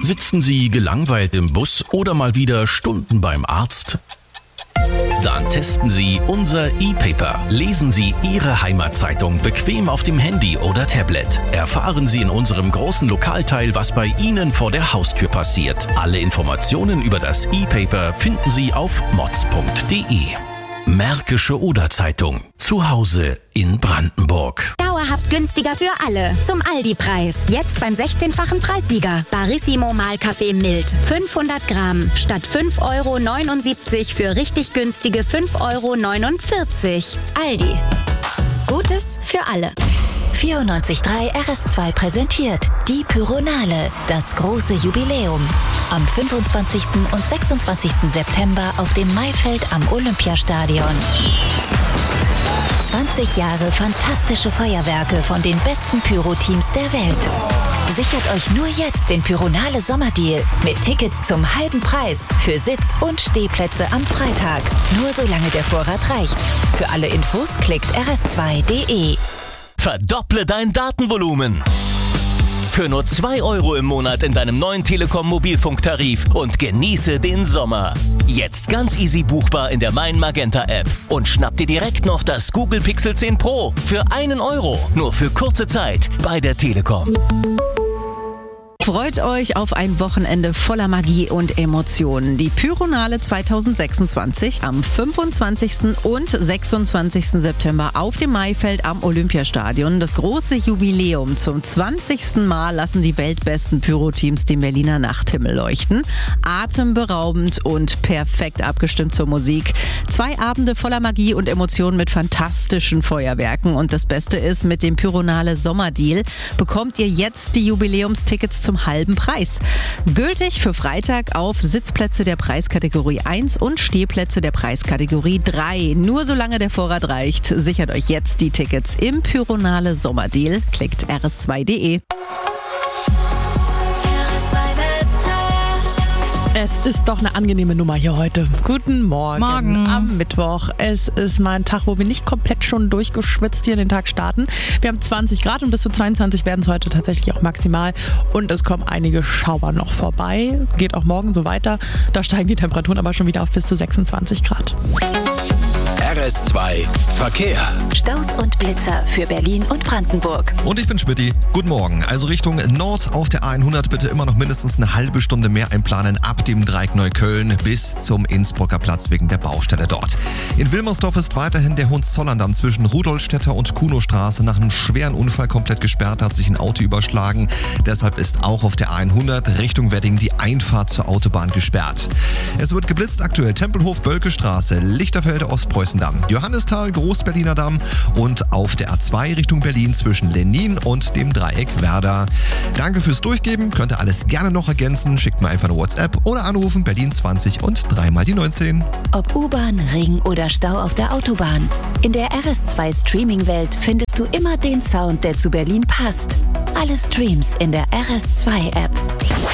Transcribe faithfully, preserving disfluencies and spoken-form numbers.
Sitzen Sie gelangweilt im Bus oder mal wieder Stunden beim Arzt? Dann testen Sie unser E-Paper. Lesen Sie Ihre Heimatzeitung bequem auf dem Handy oder Tablet. Erfahren Sie in unserem großen Lokalteil, was bei Ihnen vor der Haustür passiert. Alle Informationen über das E-Paper finden Sie auf mods punkt de. Märkische Oder-Zeitung. Zu Hause in Brandenburg. Dauerhaft günstiger für alle. Zum Aldi-Preis. Jetzt beim sechzehnfachen Preissieger. Barissimo Mahlkaffee mild. fünfhundert Gramm. Statt fünf Euro neunundsiebzig für richtig günstige fünf Euro neunundvierzig. Aldi. Gutes für alle. vierundneunzig Komma drei R S zwei präsentiert die Pyronale, das große Jubiläum. Am fünfundzwanzigsten und sechsundzwanzigsten September auf dem Maifeld am Olympiastadion. zwanzig Jahre fantastische Feuerwerke von den besten Pyro-Teams der Welt. Sichert euch nur jetzt den Pyronale Sommerdeal mit Tickets zum halben Preis für Sitz- und Stehplätze am Freitag. Nur solange der Vorrat reicht. Für alle Infos klickt r s zwei punkt de. Verdopple dein Datenvolumen. Für nur zwei Euro im Monat in deinem neuen Telekom-Mobilfunktarif und genieße den Sommer. Jetzt ganz easy buchbar in der Mein Magenta App. Und schnapp dir direkt noch das Google Pixel zehn Pro für einen Euro. Nur für kurze Zeit bei der Telekom. Freut euch auf ein Wochenende voller Magie und Emotionen. Die Pyronale zwanzig sechsundzwanzig am fünfundzwanzigsten und sechsundzwanzigsten September auf dem Maifeld am Olympiastadion. Das große Jubiläum. Zum zwanzigsten Mal lassen die weltbesten Pyro-Teams den Berliner Nachthimmel leuchten. Atemberaubend und perfekt abgestimmt zur Musik. Zwei Abende voller Magie und Emotionen mit fantastischen Feuerwerken. Und das Beste ist, mit dem Pyronale Sommerdeal bekommt ihr jetzt die Jubiläumstickets zum halben Preis. Gültig für Freitag auf Sitzplätze der Preiskategorie eins und Stehplätze der Preiskategorie drei. Nur solange der Vorrat reicht, sichert euch jetzt die Tickets im Pyronale Sommerdeal. Klickt r s zwei punkt de. Es ist doch eine angenehme Nummer hier heute. Guten Morgen. Morgen. Am Mittwoch. Es ist mal ein Tag, wo wir nicht komplett schon durchgeschwitzt hier in den Tag starten. Wir haben zwanzig Grad und bis zu zweiundzwanzig werden es heute tatsächlich auch maximal. Und es kommen einige Schauer noch vorbei. Geht auch morgen so weiter. Da steigen die Temperaturen aber schon wieder auf bis zu sechsundzwanzig Grad. R S zwei Verkehr. Staus und Blitzer für Berlin und Brandenburg. Und ich bin Schmidti. Guten Morgen. Also Richtung Nord auf der A hundert bitte immer noch mindestens eine halbe Stunde mehr einplanen ab dem Dreieck Neukölln bis zum Innsbrucker Platz wegen der Baustelle dort. In Wilmersdorf ist weiterhin der Hohenzollerndamm zwischen Rudolstädter und Kunostraße nach einem schweren Unfall komplett gesperrt, hat sich ein Auto überschlagen. Deshalb ist auch auf der A hundert Richtung Wedding die Einfahrt zur Autobahn gesperrt. Es wird geblitzt aktuell Tempelhof, Bölkestraße, Lichterfelde, Ostpreußendamm, Johannisthal, Großberliner Damm und auf der A zwei Richtung Berlin zwischen Lenin und dem Dreieck Werder. Danke fürs Durchgeben, könnt ihr alles gerne noch ergänzen, schickt mir einfach eine WhatsApp oder anrufen Berlin zwanzig und dreimal die neunzehn. Ob U-Bahn, Ring oder Stau auf der Autobahn. In der R S zwei Streaming-Welt findest du immer den Sound, der zu Berlin passt. Alle Streams in der R S zwei App.